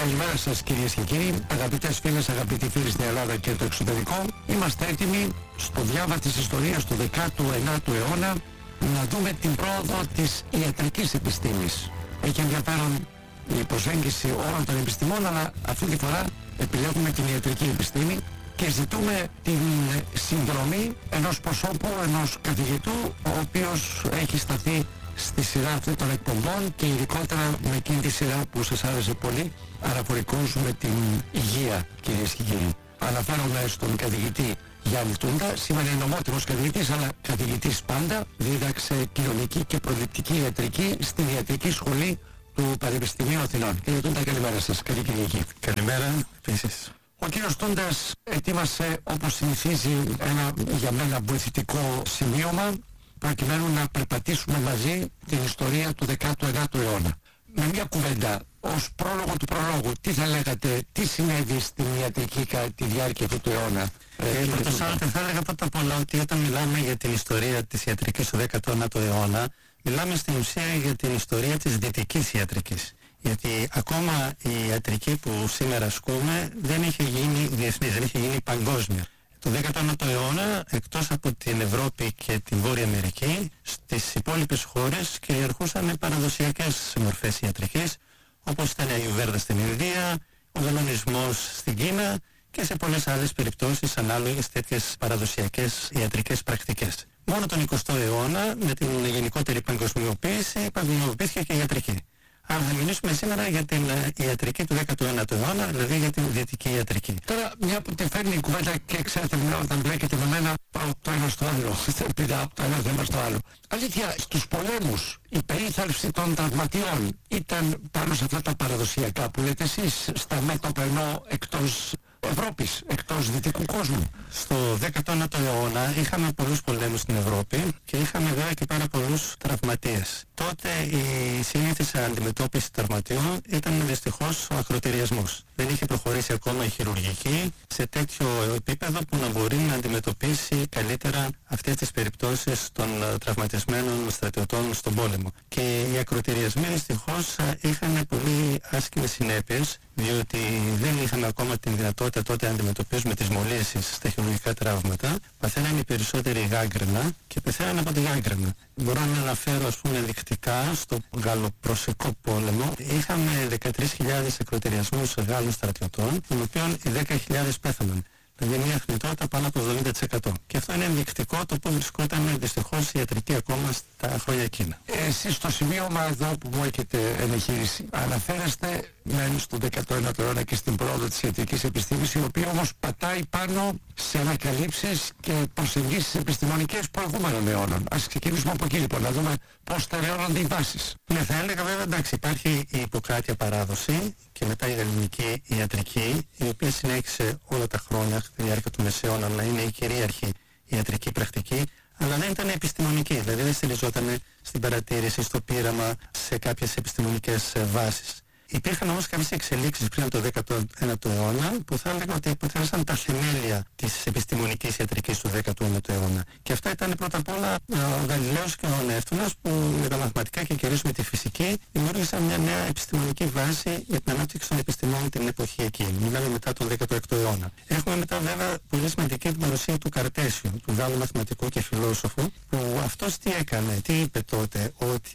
Καλημέρα σας κυρίες και κύριοι, αγαπητές φίλες, αγαπητοί φίλοι στην Ελλάδα και το εξωτερικό. Είμαστε έτοιμοι στο διάβα της ιστορίας του 19ου αιώνα να δούμε την πρόοδο της ιατρικής επιστήμης. Έχει ενδιαφέρον η προσέγγιση όλων των επιστημών, αλλά αυτή τη φορά επιλέγουμε την ιατρική επιστήμη και ζητούμε την συνδρομή ενός προσώπου, ενός καθηγητού, ο οποίος έχει σταθεί στη σειρά αυτή των εκπομπών και ειδικότερα με εκείνη τη σειρά που σας άρεσε πολύ, αναφορικώς με την υγεία, κυρίες και κύριοι. Αναφέρομαι στον καθηγητή Γιάννη Τούντα, σήμερα είναι νομότιμος καθηγητής, αλλά καθηγητής πάντα, δίδαξε κοινωνική και προληπτική ιατρική στην Ιατρική Σχολή του Πανεπιστημίου Αθηνών. Κύριε Τούντα, καλημέρα σας, καλή Κυριακή. Καλημέρα, επίσης. Ο κύριος Τούντας ετοίμασε, όπως συνηθίζει, ένα για μένα βοηθητικό σημείωμα, προκειμένου να περπατήσουμε μαζί την ιστορία του 19ου αιώνα. Με μια κουβέντα, ως πρόλογο του προλόγου, τι θα λέγατε, τι συνέβη στην ιατρική κατά τη διάρκεια αυτού του αιώνα? Πρώτος άλλοτε θα έλεγα πρώτα απ' όλα ότι όταν μιλάμε για την ιστορία της ιατρικής του 19ου αιώνα, μιλάμε στην ουσία για την ιστορία της δυτικής ιατρικής. Γιατί ακόμα η ιατρική που σήμερα ασκούμε δεν είχε γίνει διεθνής, δεν είχε γίνει παγκόσμια. Το 19ο αιώνα, εκτός από την Ευρώπη και την Βόρεια Αμερική, στις υπόλοιπες χώρες κυριαρχούσαν παραδοσιακές μορφές ιατρικής, όπως ήταν η Αιουρβέδα στην Ινδία, ο δανονισμός στην Κίνα και σε πολλές άλλες περιπτώσεις ανάλογες τέτοιες παραδοσιακές ιατρικές πρακτικές. Μόνο τον 20ο αιώνα, με την γενικότερη παγκοσμιοποιήθηκε και η ιατρική. Αλλά θα μιλήσουμε σήμερα για την ιατρική του 19ου αιώνα, δηλαδή για την δυτική ιατρική. Τώρα, μια που τη φέρνει η κουβέντα και ξέρετε, όταν μπλέκεται με μένα, πάω το ένα στο άλλο, επειδή από το ένα θέμα στο άλλο. Αλήθεια, στους πολέμους η περίθαλψη των τραυματιών ήταν πάνω σε αυτά τα παραδοσιακά που λέτε εσείς, στα μέτωπα, ενώ εκτός Ευρώπης, εκτός δυτικού κόσμου? Στο 19ο αιώνα είχαμε πολλούς πολέμους στην Ευρώπη και είχαμε βέβαια και πάρα πολλούς τραυματίες. Τότε η συνήθιση αντιμετώπιση τραυματιών ήταν δυστυχώς ο ακροτηριασμός. Δεν είχε προχωρήσει ακόμα η χειρουργική σε τέτοιο επίπεδο που να μπορεί να αντιμετωπίσει καλύτερα αυτές τις περιπτώσεις των τραυματισμένων στρατιωτών στον πόλεμο. Και οι ακροτηριασμοί δυστυχώς είχαν πολύ άσχημες συνέπειες, διότι δεν είχαμε ακόμα την δυνατότητα τότε να αντιμετωπίζουμε τις μολύνσεις στα χειρουργικά τραύματα. Παθαίναν οι περισσότεροι γάγκρενα και πεθαίναν από τη γάγκρενα. Μπορώ να αναφέρω, ας πούμε, δεικτικά στο Γαλλοπρωσικό πόλεμο είχαμε 13.000 ακροτηριασμούς Γάλλων στρατιωτών, των οποίων οι 10.000 πέθαναν. Δηλαδή μια θνητότητα πάνω από 70%. Και αυτό είναι ενδεικτικό το που βρισκόταν δυστυχώς η ιατρική ακόμα στα χρόνια εκείνα. Εσείς στο σημείωμα εδώ που μου έχετε ενεχείρηση αναφέρεστε μεν στον 19ο αιώνα και στην πρόοδο της ιατρικής επιστήμης, η οποία όμως πατάει πάνω σε ανακαλύψεις και προσεγγίσεις επιστημονικές προηγούμενων αιώνων. Ας ξεκινήσουμε από εκεί λοιπόν, να δούμε πώς στερεώνονται οι βάσεις. Ναι, θα έλεγα βέβαια, εντάξει, υπάρχει η Ιπποκράτια παράδοση και μετά η ελληνική ιατρική, η οποία συνέχισε όλα τα χρόνια στη διάρκεια του Μεσαίωνα να είναι η κυρίαρχη ιατρική πρακτική, αλλά δεν ήταν επιστημονική, δηλαδή δεν στηριζόταν στην παρατήρηση, στο πείραμα, σε κάποιες επιστημονικές βάσεις. Υπήρχαν όμως κάποιες εξελίξεις πριν από το 19ο αιώνα που θα έλεγα ότι αποτέλεσαν τα θεμέλια της επιστημονικής ιατρικής του 19ου αιώνα. Και αυτά ήταν πρώτα απ' όλα ο Γαλιλαίος και ο Νεύτωνας, που με τα μαθηματικά και κυρίως με τη φυσική δημιούργησαν μια νέα επιστημονική βάση για την ανάπτυξη των επιστημών την εποχή εκείνη. Μιλάμε μετά τον 16ο αιώνα. Έχουμε μετά βέβαια πολύ σημαντική την παρουσία του Καρτέσιου, του Γάλλου μαθηματικού και φιλόσοφου, που αυτός τι έκανε, τι είπε τότε, ότι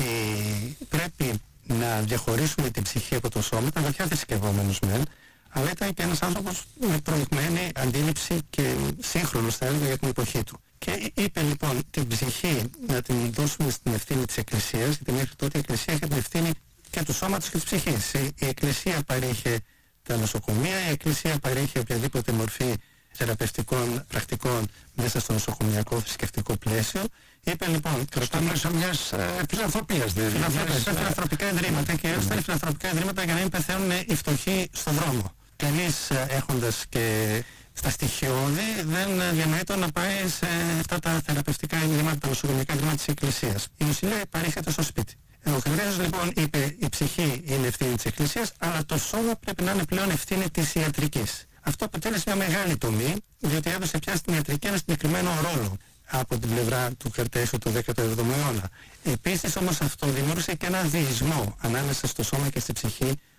πρέπει να διαχωρίσουμε την ψυχή από το σώμα. Ήταν βαθιά θρησκευόμενος μεν, αλλά ήταν και ένας άνθρωπος με προηγμένη αντίληψη και σύγχρονος, θα έλεγα, για την εποχή του. Και είπε λοιπόν την ψυχή να την δώσουμε στην ευθύνη της Εκκλησίας, γιατί μέχρι τότε η Εκκλησία είχε την ευθύνη και του σώματος και της ψυχής. Η Εκκλησία παρήχε τα νοσοκομεία, η Εκκλησία παρήχε οποιαδήποτε μορφή θεραπευτικών πρακτικών μέσα στο νοσοκομιακό θρησκευτικό πλαίσιο. Είπε λοιπόν, στο μέσο μιας φιλανθρωπίας, δηλαδή. Φιλανθρωπικά ιδρύματα, και ήταν φιλανθρωπικά ιδρύματα για να μην πεθαίνουν οι φτωχοί στον δρόμο. Κανείς έχοντας και στα στοιχειώδη δεν διανοείται να πάει σε αυτά τα θεραπευτικά ιδρύματα, τα νοσοκομιακά ιδρύματα της Εκκλησίας. Η νοσηλεία παρήχεται στο σπίτι. Ο Χριστός λοιπόν είπε η ψυχή είναι ευθύνη της Εκκλησίας, αλλά το σώμα πρέπει να είναι πλέον ευθύνη της ιατρικής. Αυτό αποτέλεσε μια μεγάλη τομή, διότι έδωσε πια στην ιατρική ένα συγκεκριμένο ρόλο από την πλευρά του Καρτέσιου του 17ου αιώνα. Επίσης όμως αυτό δημιούργησε και ένα διεισμό ανάμεσα στο σώμα και στη ψυχή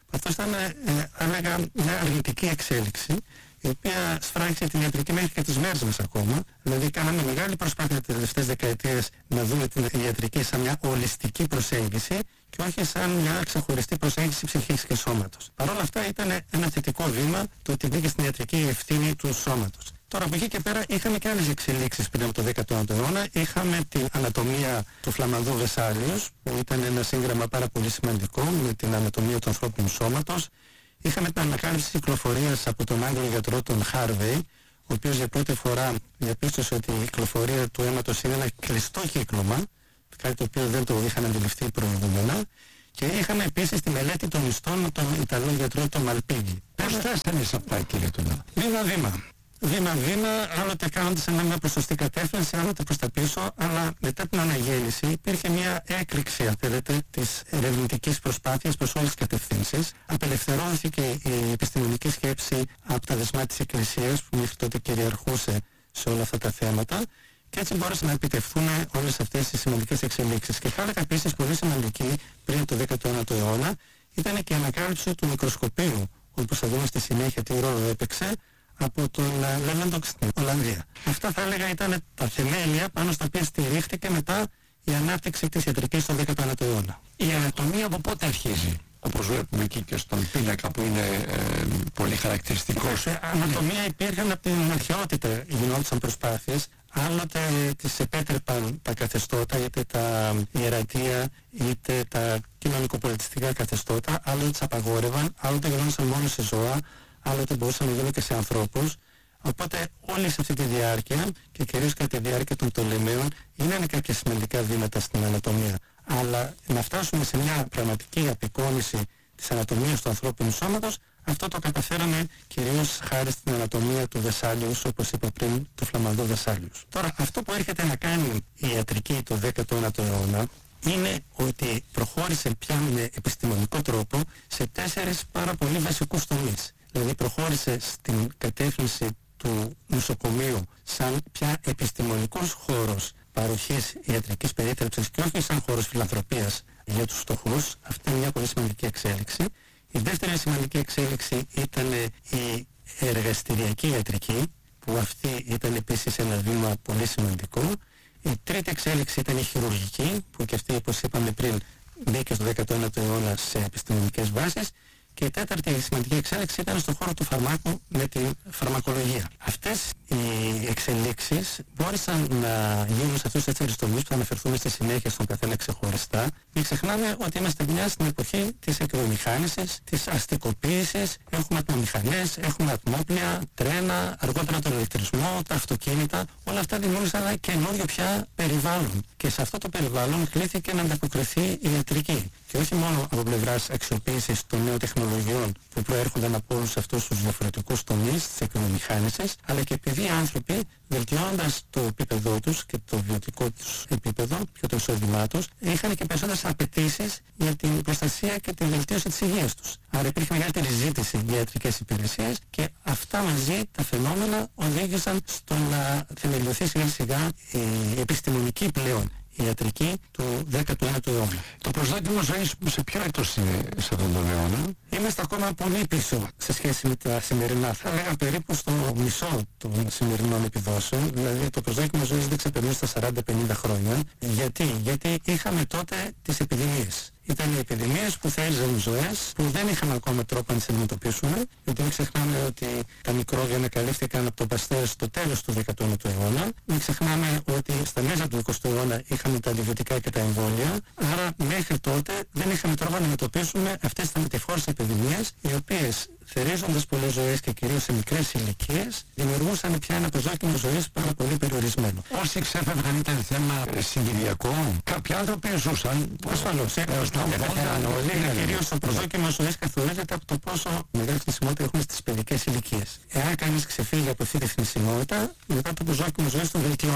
Αυτό ήταν, έλεγα, μια αρνητική εξέλιξη, η οποία σφράγισε την ιατρική μέχρι και τις μέρες μας ακόμα. Δηλαδή κάναμε μεγάλη προσπάθεια τις τελευταίες δεκαετίες να δούμε την ιατρική σαν μια ολιστική προσέγγιση και όχι σαν μια ξεχωριστή προσέγγιση ψυχής και σώματος. Παρ' όλα αυτά ήταν ένα θετικό βήμα το ότι μπήκε στην ιατρική η ευθύνη του σώματος. Τώρα από εκεί και πέρα είχαμε και άλλες εξελίξεις πριν από το 19ο αιώνα. Είχαμε την ανατομία του Φλαμανδού Βεσάλιους, που ήταν ένα σύγγραμμα πάρα πολύ σημαντικό με την ανατομία του ανθρώπινου σώματος. Είχαμε την ανακάλυψη κυκλοφορίας από τον Άγγλο γιατρό τον Χάρβεϊ, ο οποίος για πρώτη φορά διαπίστωσε ότι η κυκλοφορία του αίματος είναι ένα κλειστό κύκλωμα, κάτι το οποίο δεν το είχαν αντιληφθεί προηγούμενα. Και είχαμε επίσης τη μελέτη των ιστών με τον Ιταλό γιατρό τον Μαλπίγη. Πώς φτάσανε σε αυτά, κύριε Τούνα? Βήμα-βήμα. Βήμα-βήμα, άλλοτε κάνοντας ένα προς σωστή κατεύθυνση, άλλοτε προς τα πίσω, αλλά μετά την αναγέννηση υπήρχε μια έκρηξη, αν θέλετε, της ερευνητικής προσπάθειας προς όλες τις κατευθύνσεις. Απελευθερώθηκε η επιστημονική σκέψη από τα δεσμά της Εκκλησίας, που μέχρι τότε κυριαρχούσε σε όλα αυτά τα θέματα, και έτσι μπόρεσαν να επιτευχθούν όλες αυτές οι σημαντικές εξελίξεις. Και θα έλεγα επίσης πολύ σημαντική πριν το 19ο αιώνα ήταν και η ανακάλυψη του μικροσκοπίου, όπως θα δούμε στη συνέχεια τι ρόλο έπαιξε, από τον Λέβεντοξ στην Ολλανδία. Αυτά θα έλεγα ήταν τα θεμέλια πάνω στα οποία στηρίχθηκε μετά η ανάπτυξη της ιατρικής στον 19ο αιώνα. Η ανατομία από πότε αρχίζει? Όπως βλέπουμε εκεί και στον πίνακα που είναι πολύ χαρακτηριστικός. Ανατομία υπήρχαν από την αρχαιότητα, γινόντουσαν προσπάθειες. Άλλοτε τις επέτρεπαν τα καθεστώτα, είτε τα ιερατεία είτε τα κοινωνικοπολιτιστικά καθεστώτα, άλλοτε τις απαγόρευαν, άλλοτε γινόντουσαν μόνο σε ζώα, άλλοτε μπορούσαν να γίνουν και σε ανθρώπους. Οπότε όλη σε αυτή τη διάρκεια και κυρίως κατά τη διάρκεια των Πτολεμαίων γίνανε κάποια σημαντικά βήματα στην ανατομία. Αλλά να φτάσουμε σε μια πραγματική απεικόνηση της ανατομίας του ανθρώπινου σώματος, αυτό το καταφέραμε κυρίως χάρη στην ανατομία του Βεσάλιους, όπως είπα πριν, του Φλαμανδού Βεσάλιους. Τώρα, αυτό που έρχεται να κάνει η ιατρική το 19ο αιώνα είναι ότι προχώρησε πια με επιστημονικό τρόπο σε 4 πάρα πολύ βασικούς τομείς. Δηλαδή προχώρησε στην κατεύθυνση του νοσοκομείου σαν πια επιστημονικός χώρος παροχής ιατρικής περίθαλψης και όχι σαν χώρος φιλανθρωπίας για τους φτωχούς. Αυτή είναι μια πολύ σημαντική εξέλιξη. Η δεύτερη σημαντική εξέλιξη ήταν η εργαστηριακή ιατρική, που αυτή ήταν επίσης ένα βήμα πολύ σημαντικό. Η τρίτη εξέλιξη ήταν η χειρουργική, που και αυτή, όπως είπαμε πριν, μπήκε στο 19ο αιώνα σε επιστημονικές βάσεις. Και η τέταρτη σημαντική εξέλιξη ήταν στον χώρο του φαρμάκου με τη φαρμακολογία. Αυτές οι εξελίξεις μπόρεσαν να γίνουν σε αυτούς τους 4 τομείς που θα αναφερθούμε στη συνέχεια στον καθένα ξεχωριστά. Μην ξεχνάμε ότι είμαστε μια στην εποχή της εκβιομηχάνησης, της αστικοποίησης. Έχουμε ατμομηχανές, έχουμε ατμόπλια, τρένα, αργότερα τον ηλεκτρισμό, τα αυτοκίνητα. Όλα αυτά δημιούργησαν ένα καινούριο πια περιβάλλον. Και σε αυτό το περιβάλλον κλήθηκε να ανταποκριθεί η ιατρική. Και όχι μόνο από πλευράς αξιοποίησης των νέων τεχνολογιών που προέρχονταν από όλους αυτούς τους διαφορετικούς τομείς της εκβιομηχάνησης, αλλά και επειδή οι άνθρωποι, βελτιώνοντας το επίπεδό τους και το βιωτικό τους επίπεδο και το εισόδημά τους, είχαν και περισσότερες απαιτήσεις για την προστασία και την βελτίωση της υγείας τους. Άρα υπήρχε μεγαλύτερη ζήτηση για ιατρικές υπηρεσίες και αυτά μαζί τα φαινόμενα οδήγησαν στο να θεμελιωθεί σιγά σιγά η επιστημονική πλέον η ιατρική του 19ου αιώνα. Το προσδόκιμο ζωής σε ποιο έτος είναι σε αυτόν τον αιώνα? Είμαστε ακόμα πολύ πίσω σε σχέση με τα σημερινά. Θα έλεγα περίπου στο μισό των σημερινών επιδόσεων. Δηλαδή το προσδόκιμο ζωής δεν ξεπερνούσε στα 40-50 χρόνια. Γιατί είχαμε τότε τις επιδημίες. Ήταν οι επιδημίες που θέλησαν ζωές, που δεν είχαμε ακόμα τρόπο να τις αντιμετωπίσουμε, γιατί μην ξεχνάμε ότι τα μικρόβια ανακαλύφθηκαν από τον Παστέρ στο τέλος του 19ου αιώνα. Μην ξεχνάμε ότι στα μέσα του 20ου αιώνα είχαμε τα αντιβιωτικά και τα εμβόλια. Άρα μέχρι τότε δεν είχαμε τρόπο να αντιμετωπίσουμε αυτές τις θανατηφόρες επιδημίες, οι οποίες, θερίζοντας πολλές ζωές και κυρίως σε μικρές ηλικίες, δημιουργούσαν πια ένα προσδόκιμο ζωής πάρα πολύ περιορισμένο. Όσοι ξέφευγαν ήταν θέμα συγκυριακό. Κάποιοι άνθρωποι ζούσαν. Ασφαλώς. Δεν πεθαίναν όλοι. Κυρίως το προσδόκιμο ζωής καθορίζεται από το πόσο μεγάλη θνησιμότητα έχουμε στις παιδικές ηλικίες. Εάν κανείς ξεφύγει από αυτή τη θνησιμότητα, μετά το προσδόκιμο ζωής του βελτιώνεται.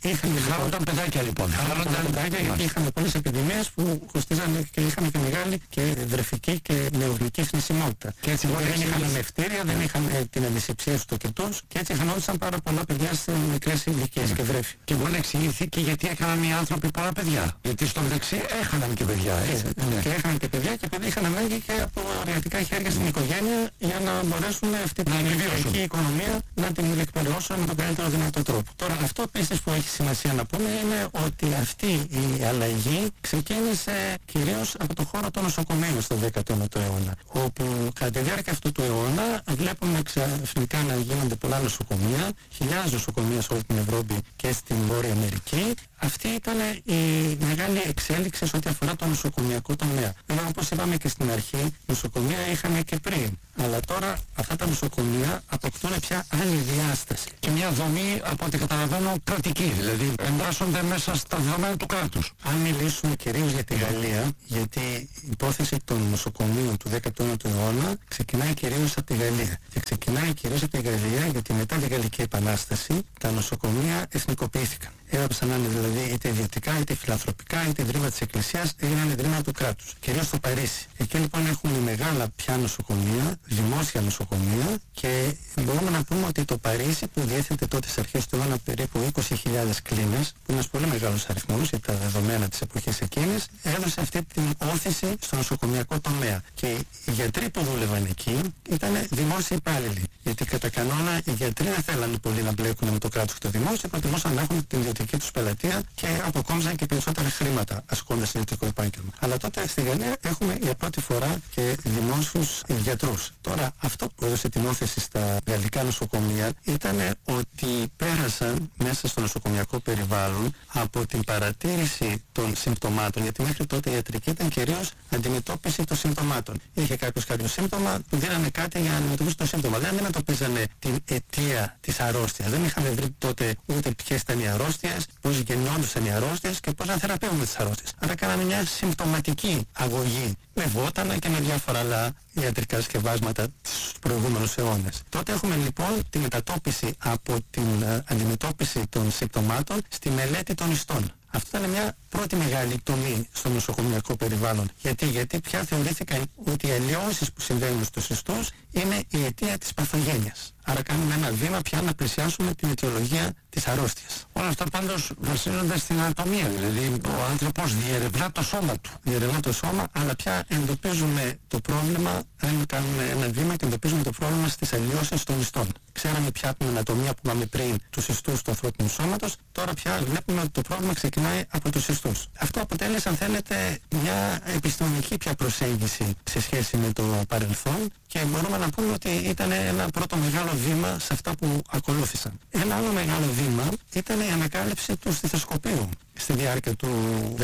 Χάρονταν παιδάκια λοιπόν. Χάρονταν παιδάκια γιατί είχαμε πολλές επιδημίες που κοστίζανε και είχαμε και μεγάλη και βρεφική και νεογλυκή θνησιμότητα. Και έτσι δεν είχαν μευτήρια, δεν είχαν την ανησυψία στους τοκετούς και έτσι χανόντουσαν πάρα πολλά παιδιά σε μικρές ηλικίες και βρέφη. Και μπορεί να εξηγηθεί και γιατί έκαναν οι άνθρωποι πολλά παιδιά. Γιατί στο μεταξύ έχαναν και παιδιά, έτσι. Και έχαναν και παιδιά και παιδιά είχαν ανάγκη και από εργατικά χέρια στην οικογένεια για να μπορέσουν αυτή την ελληνική οικονομία να την διεκπαιρεώσουν με τον καλύτερο δυνατό τρόπο. Τώρα, αυτό επίσης που έχει σημασία να πούμε είναι ότι αυτή η αλλαγή ξεκίνησε κυρίως από το χώρο των νοσοκομείων στο 19ο αιώνα. Όπου κατά τη διάρκεια αυτού του αιώνα βλέπουμε ξαφνικά να γίνονται πολλά νοσοκομεία, χιλιάδες νοσοκομεία σε όλη την Ευρώπη και στην Βόρεια Αμερική. Αυτή ήταν η μεγάλη εξέλιξη σε ό,τι αφορά το νοσοκομιακό τομέα. Βέβαια, όπως είπαμε και στην αρχή, νοσοκομεία είχαμε και πριν. Αλλά τώρα αυτά τα νοσοκομεία αποκτούν πια άλλη διάσταση. Και μια δομή, από ό,τι καταλαβαίνω, κρατική. Δηλαδή εντάσσονται μέσα στα δεδομένα του κράτους. Αν μιλήσουμε κυρίως για τη Γαλλία, γιατί η υπόθεση των νοσοκομείων του 19ου αιώνα ξεκινάει κυρίως από τη Γαλλία. Και ξεκινάει κυρίως από τη Γαλλία γιατί μετά τη Γαλλική Επανάσταση τα νοσοκομεία εθνικοποιήθηκαν. Έπρεπε να είναι δηλαδή είτε ιδιωτικά, είτε φιλανθρωπικά, είτε ιδρύματα της Εκκλησίας, έγιναν ιδρύματα του κράτους. Κυρίως στο Παρίσι. Εκεί λοιπόν έχουμε μεγάλα πια νοσοκομεία, δημόσια νοσοκομεία και μπορούμε να πούμε ότι το Παρίσι που διέθετε τότε στις αρχές του αιώνα περίπου 20.000 κλίνες, που είναι ένας πολύ μεγάλος αριθμός για τα δεδομένα της εποχής εκείνης, έδωσε αυτή την όθηση στο νοσοκομιακό τομέα. Και οι γιατροί που δούλευαν εκεί ήταν δημόσιοι υπάλληλοι. Γιατί κατά κανόνα οι γιατροί δεν θέλανε πολύ να μπλέκουν με το κράτος και το δημόσιο, προτιμούσαν να έχουν την ιδιωτική τους πελατεία και αποκόμιζαν και περισσότερα χρήματα ασκώντας ιδιωτικό επάγγελμα. Αλλά τότε στη Γαλλία έχουμε για πρώτη φορά και δημόσιους γιατρούς. Τώρα, αυτό που έδωσε την όθηση στα γαλλικά νοσοκομεία ήταν ότι πέρασαν μέσα στο νοσοκομιακό περιβάλλον από την παρατήρηση των συμπτωμάτων, γιατί μέχρι τότε η ιατρική ήταν κυρίως αντιμετώπιση των συμπτωμάτων. Είχε κάποιο σύμπτωμα, του δίνανε κάτι για να αντιμετωπίσει το σύμπτωμα. Δεν αντιμετωπίζανε την αιτία της αρρώστιας. Δεν είχαμε βρει τότε ούτε ποιες ήταν οι αρρώστιες, πώς γεννιόντουσαν οι αρρώστιες και πώς να θεραπεύουμε τις αρρώστιες. Άρα κάναμε μια συμπτωματική αγωγή με βότανα και με διάφορα άλλα ιατρικά σκευάσματα στους προηγούμενους αιώνες. Τότε έχουμε λοιπόν τη μετατόπιση από την αντιμετώπιση των συμπτωμάτων στη μελέτη των ιστών. Αυτό ήταν μια πρώτη μεγάλη τομή στο νοσοκομιακό περιβάλλον. Γιατί πια θεωρήθηκαν ότι οι αλλοιώσεις που συμβαίνουν στους ιστούς είναι η αιτία της παθογένειας. Άρα κάνουμε ένα βήμα πια να πλησιάσουμε την αιτιολογία της αρρώστιας. Όλα αυτά πάντως βασίζονται στην ανατομία. Δηλαδή ο άνθρωπος διερευνά το σώμα του. Διερευνά το σώμα, αλλά πια εντοπίζουμε το πρόβλημα, αν κάνουμε ένα βήμα και εντοπίζουμε το πρόβλημα στις αλλοιώσεις των ιστών. Ξέραμε πια από την ανατομία που είπαμε πριν τους ιστούς του ανθρώπινου σώματος, τώρα πια βλέπουμε ότι το πρόβλημα ξεκινάει από τους ιστούς. Αυτό αποτέλεσε, αν θέλετε, μια επιστημονική πια προσέγγιση σε σχέση με το παρελθόν και μπορούμε να πούμε ότι ήταν ένα πρώτο μεγάλο βήμα σε αυτά που ακολούθησαν. Ένα άλλο μεγάλο βήμα ήταν η ανακάλυψη του στιθοσκοπίου στη διάρκεια του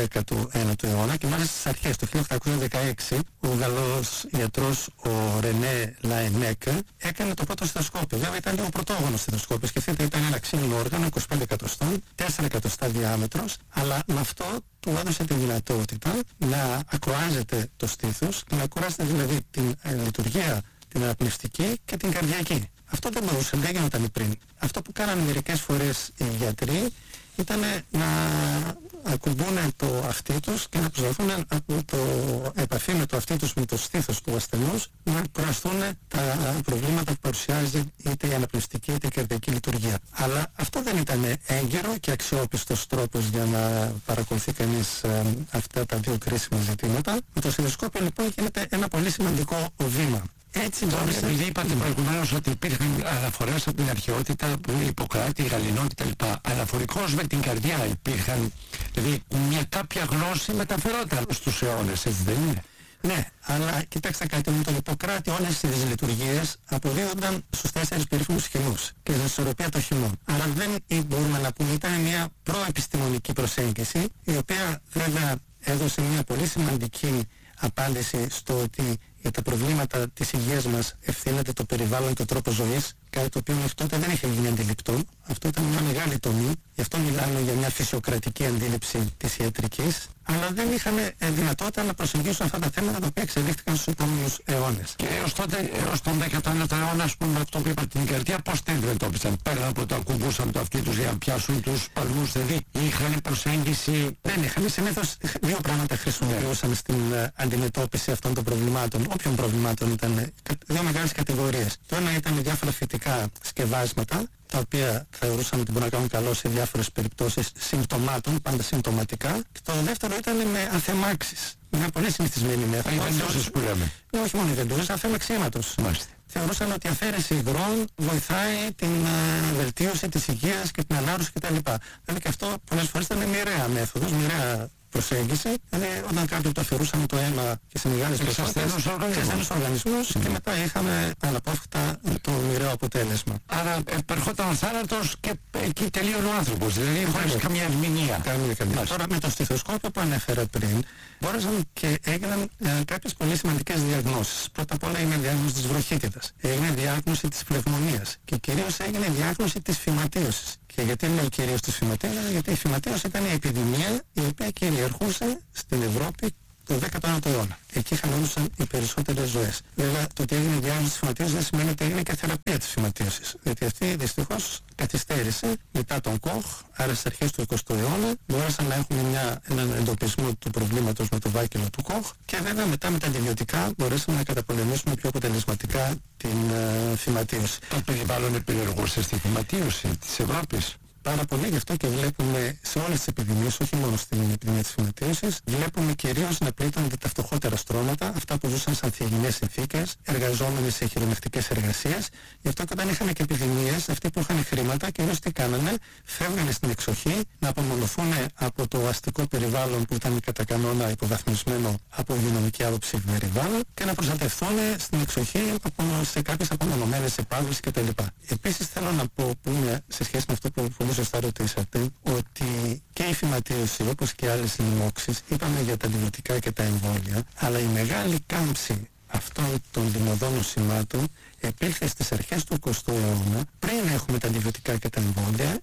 19ου αιώνα και μάλιστα στις αρχές του 1816 ο Γαλλός ιατρός ο Ρενέ Λαϊνέκ έκανε το πρώτο στιθοσκόπιο. Βέβαια ήταν λίγο πρωτόγονο στιθοσκόπιο. Σκεφτείτε, ήταν ένα ξύλινο όργανο 25 εκατοστών, 4 εκατοστά διάμετρος, αλλά με αυτό του έδωσε τη δυνατότητα να ακροάζεται το στήθος και να ακουράζεται δηλαδή την λειτουργία, την αναπνευστική και την καρδιακή. Αυτό δεν μπορούσε, δεν γινόταν πριν. Αυτό που κάνανε μερικές φορές οι γιατροί ήταν να ακουμπούν το αυτί τους και να προσπαθούν από το επαφή με το αυτί τους με το στήθος του ασθενούς να κουραστούν τα προβλήματα που παρουσιάζει είτε η αναπνευστική είτε η καρδιακή λειτουργία. Αλλά αυτό δεν ήταν έγκαιρο και αξιόπιστος τρόπος για να παρακολουθεί κανείς αυτά τα δύο κρίσιμα ζητήματα. Με το στιθοσκόπιο λοιπόν γίνεται ένα πολύ σημαντικό βήμα. Έτσι τώρα, επειδή είπατε προηγουμένως ότι υπήρχαν αναφορές από την αρχαιότητα που είναι Ιπποκράτη, Γαλινό κτλ. Αναφορικώς με την καρδιά υπήρχαν, δηλαδή μια κάποια γνώση μεταφερόταν στους αιώνες, έτσι δεν είναι? Ναι, αλλά κοιτάξτε κάτι, με τον Ιπποκράτη όλες τις λειτουργίες αποδίδονταν στους 4 περίφημους χυμούς και στην ισορροπία των χυμών. Άρα δεν μπορούμε να πούμε, ήταν μια προεπιστημονική προσέγγιση, η οποία βέβαια έδωσε μια πολύ σημαντική απάντηση στο ότι για τα προβλήματα της υγείας μας ευθύνεται το περιβάλλον και ο τρόπος ζωής, κάτι το οποίο μέχρι τότε δεν είχε γίνει αντιληπτό. Αυτό ήταν μια μεγάλη τομή, γι' αυτό μιλάμε για μια φυσιοκρατική αντίληψη της ιατρικής, αλλά δεν είχαμε δυνατότητα να προσεγγίσουν αυτά τα θέματα τα οποία εξελίχθηκαν στους επόμενους αιώνες. Και έως τότε, έως τον 19ο αιώνα, ας πούμε, αυτό που είπα την καρδιά, πώς την αντιμετώπισαν? Πέρα από το ακουμπούσαν το αυτοί τους για να πιάσουν τους παλμούς, δηλαδή είχαν προσέγγιση? Δεν είχαν. Συνήθως δύο πράγματα χρησιμοποιούσαν στην αντιμετώπιση αυτών των προβλημάτων. Όποιων προβλημάτων ήταν δύο μεγάλες κατηγορίες. Το ένα ήταν διάφορα φυτικά σκευάσματα, τα οποία θεωρούσαν ότι μπορούν να κάνουν καλό σε διάφορες περιπτώσεις συμπτωμάτων, πάντα συμπτωματικά. Και το δεύτερο ήταν με ανθεμάξεις. Μια πολύ συνηθισμένη μέθοδος. Οι βεντούζες που λέμε. Όχι μόνο οι βεντούζες, ανθέμαξη αίματος. Θεωρούσαν ότι η αφαίρεση υγρών βοηθάει την βελτίωση της υγείας και την ανάρρωση κτλ. Δηλαδή και αυτό πολλές φορές ήταν μοιραία μέθοδος, μοιραία προσέγγιση. Δηλαδή όταν κάποιοι το αφαιρούσαν το αίμα και σε μεγάλες ποσότητες, σε οργανισμούς και μετά είχαμε αναπόφευκτα το μοιραίο αποτέλεσμα. Άρα επερχόταν ο θάνατος και εκεί τελείωνε ο άνθρωπος, δηλαδή χωρίς καμία ερμηνεία. Τώρα με το στιθοσκόπιο που ανέφερα πριν, μπόρεσαν και έγιναν κάποιες πολύ σημαντικές διαγνώσεις. Πρώτα απ' όλα έγινε διάγνωση της βροχίτιδας, έγινε διάγνωση της πνευμονίας και κυρίως έγινε διάγνωση της φυματίωσης. Και γιατί λέω κυρίως της φυματίωσης? Γιατί η φυματίωση ήταν η επιδημία η οποία κυριαρχούσε στην Ευρώπη το 19ο αιώνα. Εκεί χαλαρώσαν οι περισσότερες ζωές. Βέβαια, το ότι έγινε διάγνωση της φυματίωσης δεν σημαίνει ότι έγινε και θεραπεία της φυματίωσης. Γιατί αυτή δυστυχώς καθυστέρησε μετά τον Κοχ, άρα στις αρχές του 20ου αιώνα, μπόρεσαν να έχουν έναν εντοπισμό του προβλήματος με το βάκελο του Κοχ και βέβαια μετά με τα αντιβιωτικά μπορέσαμε να καταπολεμήσουμε πιο αποτελεσματικά την φυματίωση. Το περιβάλλον επιλεργούσε στη φυματίωση της Ευρώπης πάρα πολύ, γι' αυτό και βλέπουμε σε όλες τις επιδημίες, όχι μόνο στην επιδημία της φυματίωσης, βλέπουμε κυρίως να πλήττονται τα φτωχότερα στρώματα, αυτά που ζούσαν σε ανθυγιεινές συνθήκες, εργαζόμενοι σε χειρονακτικές εργασίες. Γι' αυτό και όταν είχαμε και επιδημίες, αυτοί που είχαν χρήματα, κυρίως τι κάνανε? Φεύγανε στην εξοχή να απομονωθούν από το αστικό περιβάλλον που ήταν κατά κανόνα υποβαθμισμένο από υγειονομική άποψη περιβάλλον και να προστατευτούν στην εξοχή σε κάποιες απομονωμένες επάγγελσεις κτλ. Επίσης θέλω να πούμε σε σχέση με αυτό που πολύ σωστά ρωτήσατε, ότι και η φυματίωση όπως και άλλες λοιμώξεις, είπαμε για τα αντιβιωτικά και τα εμβόλια, αλλά η μεγάλη κάμψη αυτών των λιμωδών νοσημάτων επήλθε στις αρχές του 20ου αιώνα, πριν έχουμε τα αντιβιωτικά και τα εμβόλια.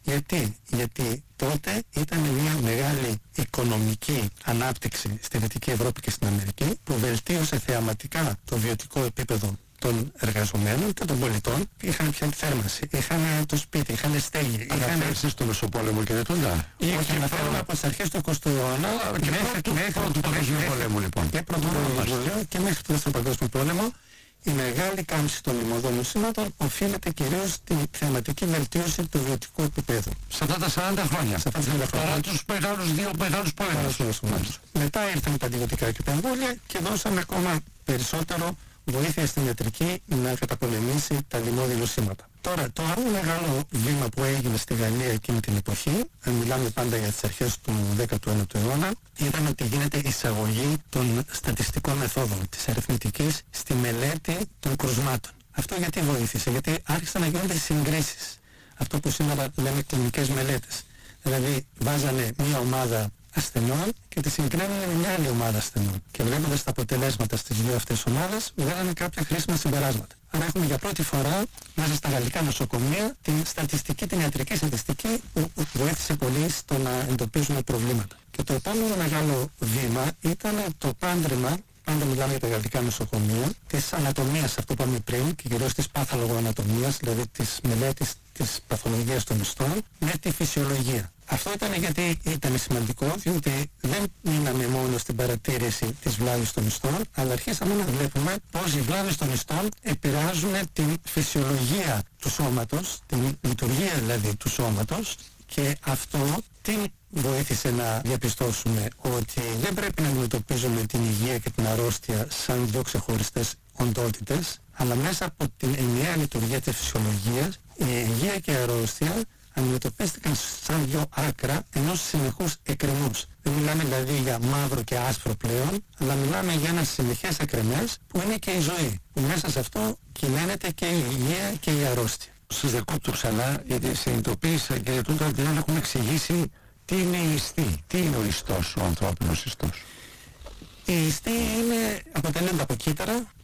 Γιατί τότε ήταν μια μεγάλη οικονομική ανάπτυξη στη Δυτική Ευρώπη και στην Αμερική, που βελτίωσε θεαματικά το βιωτικό επίπεδο των εργαζομένων και των πολιτών. Είχαν πια θέρμανση, είχαν το σπίτι, είχαν στέγη. Αναφέρεσαι στο Μεσοπόλεμο και δεν τον δά. Όχι, αναφέρομαι από τις αρχές του 20ου αιώνα και μέχρι του Παγκόσμιου Πολέμου, λοιπόν. Και πρώτου Παγκόσμιου και μέχρι το Δεύτερο Παγκόσμιο Πόλεμο. Η μεγάλη κάμψη των λιμωδών νοσημάτων οφείλεται κυρίως στην θεαματική βελτίωση του βιωτικού επίπεδου. Σε αυτά τα 40 χρόνια. Παρά τους δύο μεγάλους πόλεμους. Μετά ήρθαν τα αντιβιωτικά και τα εμβόλια και δώσαμε ακόμα περισσότερο βοήθεια στην ιατρική να καταπολεμήσει τα λιμώδη νοσήματα. Τώρα, το άλλο μεγάλο βήμα που έγινε στη Γαλλία εκείνη την εποχή, μιλάμε πάντα για τις αρχές του 19ου αιώνα, ήταν ότι γίνεται εισαγωγή των στατιστικών μεθόδων, της αριθμητικής, στη μελέτη των κρουσμάτων. Αυτό γιατί βοήθησε? Γιατί άρχισαν να γίνονται συγκρίσεις. Αυτό που σήμερα λέμε κλινικές μελέτες. Δηλαδή, βάζανε μία ομάδα ασθενών και τη συγκρίνανε με μια άλλη ομάδα ασθενών. Και βλέποντας τα αποτελέσματα στις δύο αυτές ομάδες, βγάλανε κάποια χρήσιμα συμπεράσματα. Άρα έχουμε για πρώτη φορά μέσα στα γαλλικά νοσοκομεία την στατιστική, την ιατρική στατιστική που βοήθησε πολύ στο να εντοπίζουμε προβλήματα. Και το επόμενο μεγάλο βήμα ήταν το πάντρεμα, πάντα μιλάμε για τα γαλλικά νοσοκομεία, της ανατομίας, αυτό που είπαμε πριν, και κυρίως της παθολογοανατομίας, δηλαδή της μελέτης της παθολογίας των ιστών, με τη φυσιολογία. Αυτό ήταν γιατί ήταν σημαντικό, διότι δεν μείναμε μόνο στην παρατήρηση της βλάβης των ιστών, αλλά αρχίσαμε να βλέπουμε πώς οι βλάβες των ιστών επηρεάζουν την φυσιολογία του σώματος, την λειτουργία δηλαδή του σώματος, και αυτό τι βοήθησε να διαπιστώσουμε? Ότι δεν πρέπει να αντιμετωπίζουμε την υγεία και την αρρώστια σαν δύο ξεχωριστές οντότητες, αλλά μέσα από την ενιαία λειτουργία της φυσιολογίας, η υγεία και η αρρώστια αντιμετωπίστηκαν σαν δύο άκρα ενός συνεχούς εκκρεμούς. Δεν μιλάμε δηλαδή για μαύρο και άσπρο πλέον, αλλά μιλάμε για ένα συνεχές εκκρεμές που είναι και η ζωή, που μέσα σε αυτό κυμαίνεται και η υγεία και η αρρώστια. Σας διακόπτω ξανά, γιατί συνειδητοποίησα και τούτο ότι δεν έχουμε εξηγήσει τι είναι η ιστή, τι είναι ο ιστός, ο ανθρώπινος ιστός. Οι ιστοί αποτελούνται από κύτταρα,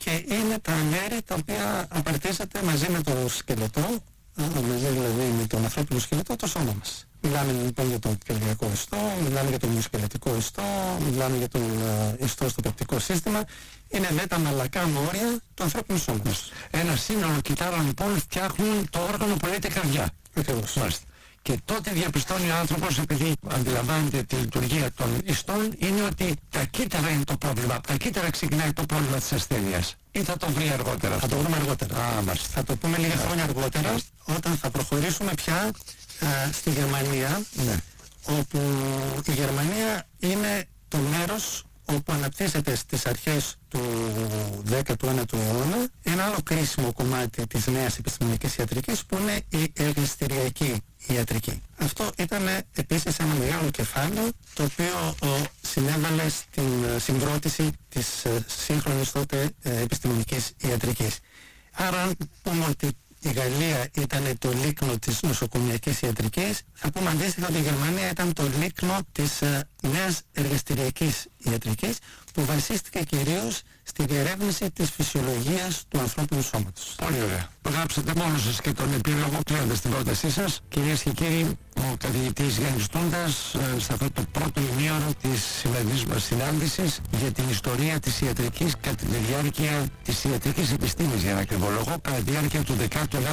και είναι τα μέρη τα οποία απαρτίζεται μαζί με το σκελετό, μαζί δηλαδή με τον ανθρώπινο σκελετό, το σώμα μας. Μιλάμε λοιπόν για τον καρδιακό ιστό, μιλάμε για τον μυοσκελετικό ιστό, μιλάμε για τον ιστό στο πεπτικό σύστημα. Είναι δε τα μαλακά μόρια του ανθρώπινου σώματος. Ένα σύνολο κυτάρων λοιπόν φτιάχνουν το όργανο που λέγεται καρδιά. Ακριβώς. Μάλιστα. Και τότε διαπιστώνει ο άνθρωπος, επειδή αντιλαμβάνεται τη λειτουργία των ιστών, είναι ότι τα κύτταρα είναι το πρόβλημα. Από τα κύτταρα ξεκινάει το πρόβλημα της ασθένειας. Ή θα το βρει αργότερα? Θα το βρούμε αργότερα. Θα το πούμε λίγα χρόνια αργότερα, όταν θα προχωρήσουμε πια στη Γερμανία, όπου η Γερμανία είναι το μέρος όπου αναπτύσσεται στις αρχές του 19ου αιώνα ένα άλλο κρίσιμο κομμάτι της νέας επιστημονικής ιατρικής, που είναι η εργαστηριακή ιατρική. Αυτό ήταν επίσης ένα μεγάλο κεφάλαιο, το οποίο συνέβαλε στην συγκρότηση της σύγχρονης τότε επιστημονικής ιατρικής. Άρα αν πούμε ότι η Γαλλία ήταν το λίκνο της νοσοκομιακής ιατρικής, θα πούμε αντίστοιχα ότι η Γερμανία ήταν το λίκνο της νέας εργαστηριακής ιατρικής, που βασίστηκε κυρίως στη διερεύνηση της φυσιολογίας του ανθρώπινου σώματος. Πολύ ωραία. Γράψατε μόνος σας και τον επίλογο κλείνοντας την πρότασή σας. Κυρίες και κύριοι, ο καθηγητής Γιάννης Τούντας, σε αυτό το πρώτο ημίωρο της σημερινής μας συνάντησης για την ιστορία της ιατρικής κατά τη διάρκεια της ιατρικής επιστήμης, για να ακριβολογώ, κατά τη διάρκεια του 19ου